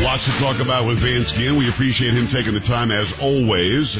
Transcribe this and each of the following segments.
Lots to talk about with Van Skin. We appreciate him taking the time as always.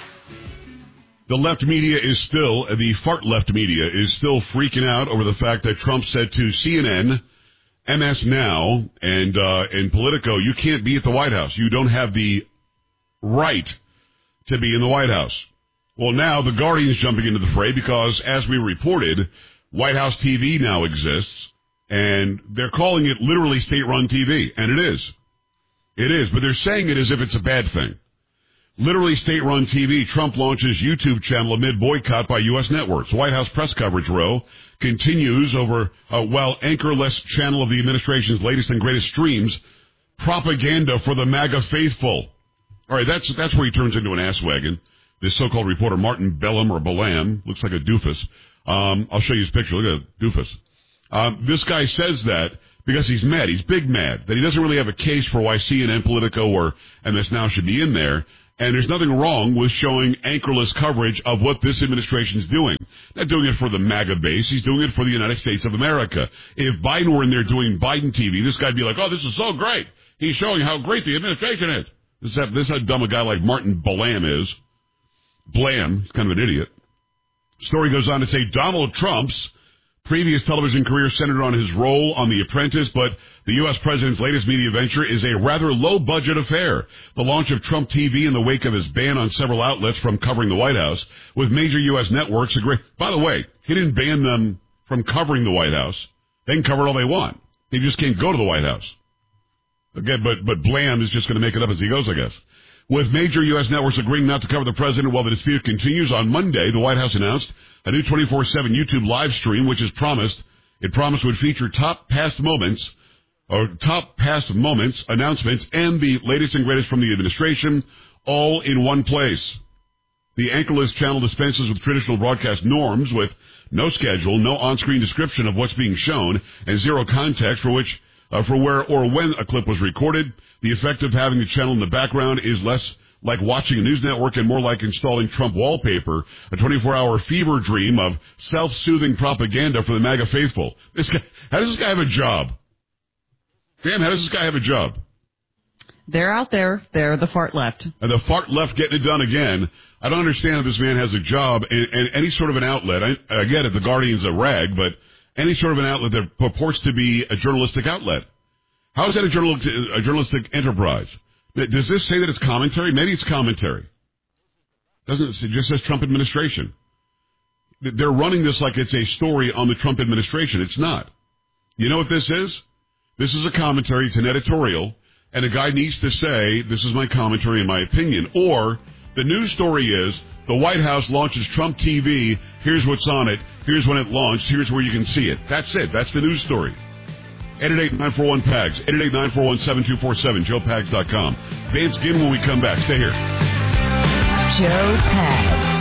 The left media is still, the fart left media is still freaking out over the fact that Trump said to CNN, MS Now, and Politico, you can't be at the White House. You don't have the right to be in the White House. Well, now the Guardian's jumping into the fray because, as we reported, White House TV now exists, and they're calling it literally state-run TV, and it is. It is, but they're saying it as if it's a bad thing. Literally state-run TV, Trump launches YouTube channel amid boycott by U.S. networks. White House press coverage row continues over, while anchorless channel of the administration's latest and greatest streams, propaganda for the MAGA faithful. All right, that's where he turns into an asswagon. This so-called reporter, Martin Bellum or Balam, looks like a doofus. I'll show you his picture. Look at that doofus. This guy says that because he's mad. He's big mad that he doesn't really have a case for why CNN, Politico, or MS Now should be in there. And there's nothing wrong with showing anchorless coverage of what this administration is doing. Not doing it for the MAGA base. He's doing it for the United States of America. If Biden were in there doing Biden TV, this guy'd be like, oh, this is so great. He's showing how great the administration is. This is how dumb a guy like Martin Blam is. Blam, he's kind of an idiot. Story goes on to say Donald Trump's previous television career centered on his role on The Apprentice, but the U.S. president's latest media venture is a rather low-budget affair. The launch of Trump TV in the wake of his ban on several outlets from covering the White House, with major U.S. networks agree. By the way, he didn't ban them from covering the White House. They can cover it all they want. They just can't go to the White House. Okay, but Blam is just going to make it up as he goes, I guess. With major U.S. networks agreeing not to cover the president while the dispute continues, on Monday, the White House announced a new 24/7 YouTube live stream, which is promised. It promised would feature top past moments, announcements, and the latest and greatest from the administration, all in one place. The anchorless channel dispenses with traditional broadcast norms, with no schedule, no on-screen description of what's being shown, and zero context for where or when a clip was recorded. The effect of having the channel in the background is less like watching a news network and more like installing Trump wallpaper, a 24-hour fever dream of self-soothing propaganda for the MAGA faithful. How does this guy have a job? Damn, how does this guy have a job? They're out there. They're the fart left. And the fart left getting it done again. I don't understand how this man has a job and any sort of an outlet. I get it, the Guardian's a rag, but any sort of an outlet that purports to be a journalistic outlet. How is that a journalistic enterprise? Does this say that it's commentary? Maybe it's commentary. Doesn't it just says Trump administration? They're running this like it's a story on the Trump administration. It's not. You know what this is? This is a commentary. It's an editorial. And a guy needs to say, this is my commentary and my opinion. Or the news story is, the White House launches Trump TV. Here's what's on it. Here's when it launched. Here's where you can see it. That's it. That's the news story. 888-941-PAGS. 888-941-7247. JoePags.com. Van Skin when we come back. Stay here. Joe Pags.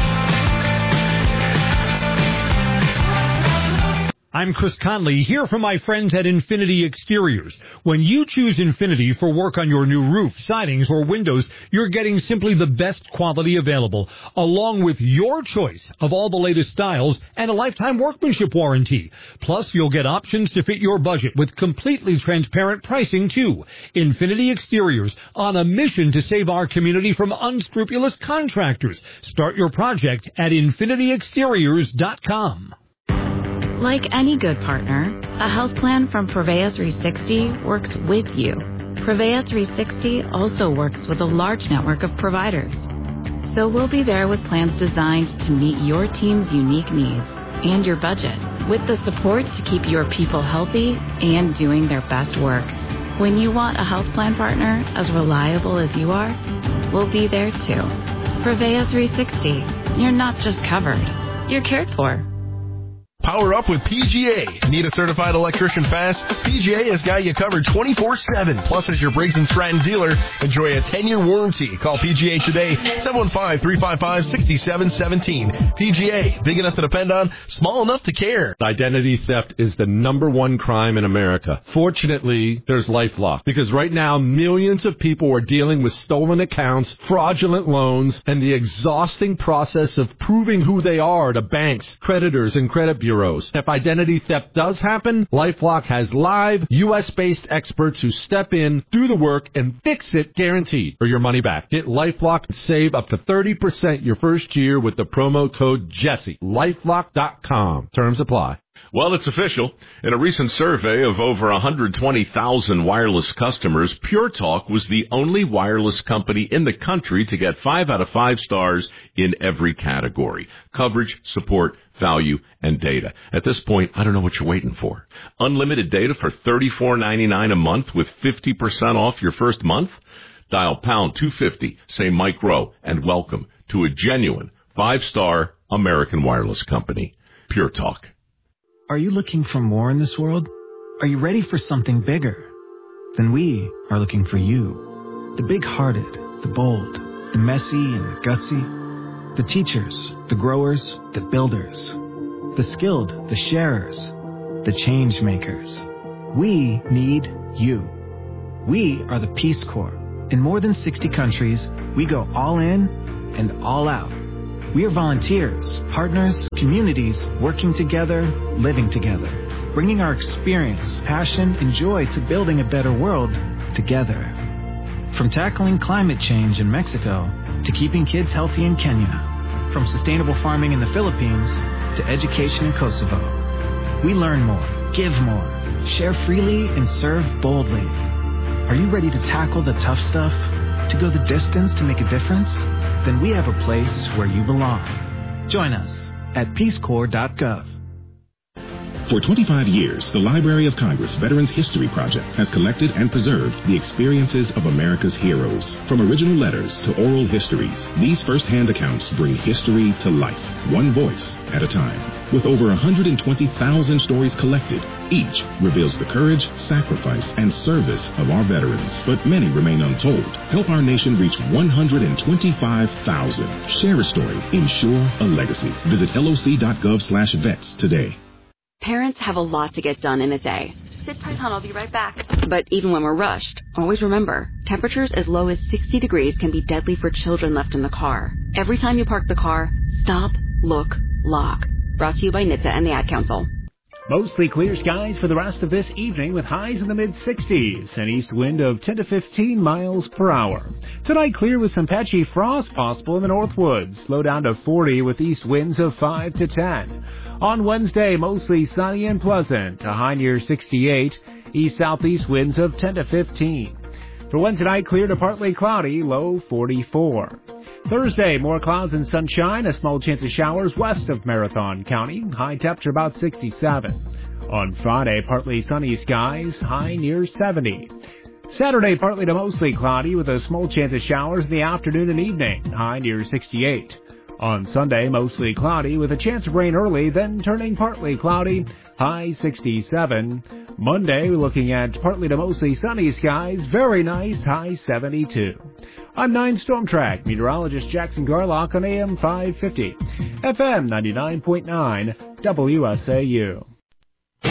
I'm Chris Conley, here from my friends at Infinity Exteriors. When you choose Infinity for work on your new roof, sidings, or windows, you're getting simply the best quality available, along with your choice of all the latest styles and a lifetime workmanship warranty. Plus, you'll get options to fit your budget with completely transparent pricing, too. Infinity Exteriors, on a mission to save our community from unscrupulous contractors. Start your project at infinityexteriors.com. Like any good partner, a health plan from Prevea 360 works with you. Prevea 360 also works with a large network of providers. So we'll be there with plans designed to meet your team's unique needs and your budget, with the support to keep your people healthy and doing their best work. When you want a health plan partner as reliable as you are, we'll be there too. Prevea 360. You're not just covered, you're cared for. Power up with PGA. Need a certified electrician fast? PGA has got you covered 24/7. Plus, as your Briggs & Stratton dealer, enjoy a 10-year warranty. Call PGA today, 715-355-6717. PGA, big enough to depend on, small enough to care. Identity theft is the #1 crime in America. Fortunately, there's LifeLock, because right now, millions of people are dealing with stolen accounts, fraudulent loans, and the exhausting process of proving who they are to banks, creditors, and credit bureaus. heroes. If identity theft does happen, LifeLock has live, U.S.-based experts who step in, do the work, and fix it guaranteed for your money back. Get LifeLock and save up to 30% your first year with the promo code Jesse. LifeLock.com. Terms apply. Well, it's official. In a recent survey of over 120,000 wireless customers, Pure Talk was the only wireless company in the country to get 5 out of 5 stars in every category: coverage, support, value, and data. At this point, I don't know what you're waiting for. Unlimited data for $34.99 a month with 50% off your first month? Dial pound 250, say Mike Rowe, and welcome to a genuine 5-star American wireless company. Pure Talk. Are you looking for more in this world? Are you ready for something bigger? Then we are looking for you. The big-hearted, the bold, the messy and gutsy, the teachers, the growers, the builders, the skilled, the sharers, the change makers. We need you. We are the Peace Corps. In more than 60 countries, we go all in and all out. We are volunteers, partners, communities, working together, living together, bringing our experience, passion, and joy to building a better world together. From tackling climate change in Mexico to keeping kids healthy in Kenya, from sustainable farming in the Philippines to education in Kosovo. We learn more, give more, share freely, and serve boldly. Are you ready to tackle the tough stuff? To go the distance to make a difference? Then we have a place where you belong. Join us at peacecorps.gov. For 25 years, the Library of Congress Veterans History Project has collected and preserved the experiences of America's heroes. From original letters to oral histories, these first-hand accounts bring history to life, one voice at a time. With over 120,000 stories collected, each reveals the courage, sacrifice, and service of our veterans. But many remain untold. Help our nation reach 125,000. Share a story. Ensure a legacy. Visit loc.gov/vets today. Parents have a lot to get done in a day. Sit tight, hon, I'll be right back. But even when we're rushed, always remember, temperatures as low as 60 degrees can be deadly for children left in the car. Every time you park the car, stop, look, lock. Brought to you by NHTSA and the Ad Council. Mostly clear skies for the rest of this evening with highs in the mid-60s, an east wind of 10 to 15 miles per hour. Tonight clear with some patchy frost possible in the Northwoods, low down to 40 with east winds of 5 to 10. On Wednesday, mostly sunny and pleasant, a high near 68, east-southeast winds of 10 to 15. For Wednesday night, clear to partly cloudy, low 44. Thursday, more clouds and sunshine, a small chance of showers west of Marathon County, high temperature about 67. On Friday, partly sunny skies, high near 70. Saturday, partly to mostly cloudy with a small chance of showers in the afternoon and evening, high near 68. On Sunday, mostly cloudy with a chance of rain early, then turning partly cloudy, high 67. Monday, we're looking at partly to mostly sunny skies, very nice, high 72. I'm 9 Storm Track meteorologist Jackson Garlock on AM 550, FM 99.9, WSAU.